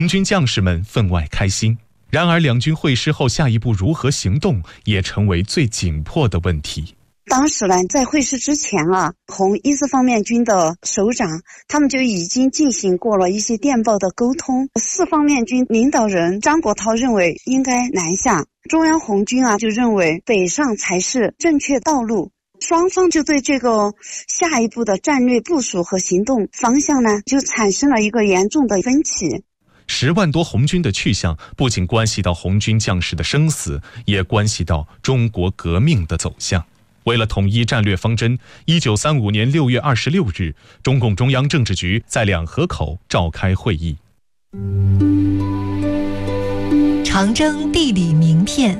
红军将士们分外开心。然而两军会师后，下一步如何行动也成为最紧迫的问题。 当时呢，在会师之前啊，红一四方面军的首长他们就已经进行过了一些电报的沟通。四方面军领导人张国焘认为应该南下，中央红军啊就认为北上才是正确道路。双方就对这个下一步的战略部署和行动方向呢，就产生了一个严重的分歧。 10万多红军的去向，不仅关系到红军将士的生死，也关系到中国革命的走向。为了统一战略方针，1935年6月26日，中共中央政治局在两河口召开会议。 长征地理名片。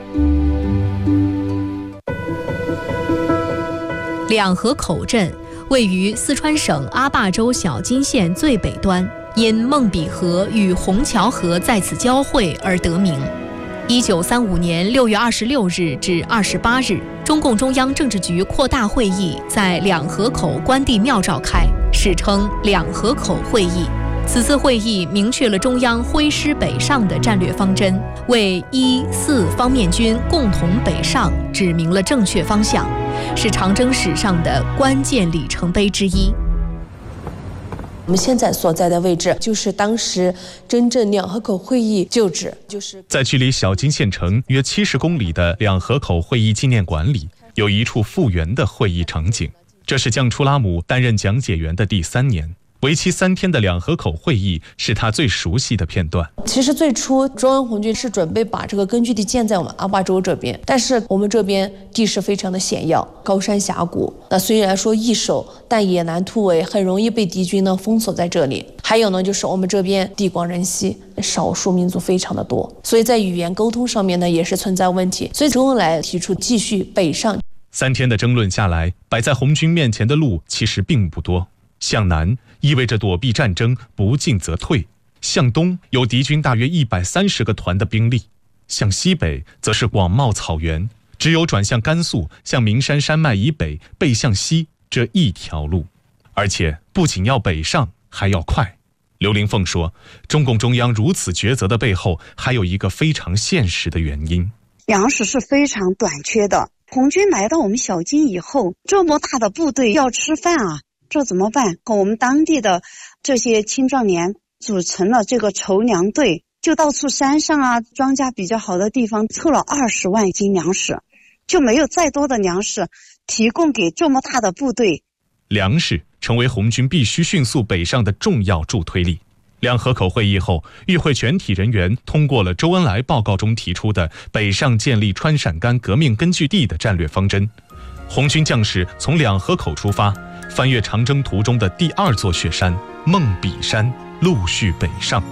两河口镇位于四川省阿坝州小金县最北端，因孟比河与虹桥河在此交汇而得名。1935年6月26日至28日，中共中央政治局扩大会议在两河口关帝庙召开，史称两河口会议。此次会议明确了中央挥师北上的战略方针，为1、4方面军共同北上指明了正确方向，是长征史上的关键里程碑之一。 我们现在所在的位置就是当时真正两河口会议旧址， 在距离小金县城约70公里的两河口会议纪念馆里，有一处复原的会议场景。这是将初拉姆担任讲解员的第3年，为期3天的两河口会议是他最熟悉的片段。 其实最初中央红军是准备把这个根据地建在我们阿坝州这边，但是我们这边地势非常的险要，高山峡谷，那虽然说易守，但也难突围，很容易被敌军呢封锁在这里。还有呢，就是我们这边地广人稀，少数民族非常的多，所以在语言沟通上面呢也是存在问题，所以周恩来提出继续北上。 3天的争论下来，摆在红军面前的路其实并不多。向南意味着躲避战争，不进则退；向东有敌军大约130个团的兵力；向西北则是广袤草原，只有转向甘肃，向名山山脉以北，背向西这一条路。而且不仅要北上，还要快。刘玲凤说，中共中央如此抉择的背后，还有一个非常现实的原因： 粮食是非常短缺的。红军来到我们小金以后，这么大的部队要吃饭啊，这怎么办？我们当地的这些青壮年组成了这个筹粮队，就到处山上啊，庄稼比较好的地方凑了20万斤粮食，就没有再多的粮食提供给这么大的部队。 粮食成为红军必须迅速北上的重要助推力。两河口会议后，与会全体人员通过了周恩来报告中提出的北上建立川陕甘革命根据地的战略方针。红军将士从两河口出发，翻越长征途中的第2座雪山孟比山，陆续北上。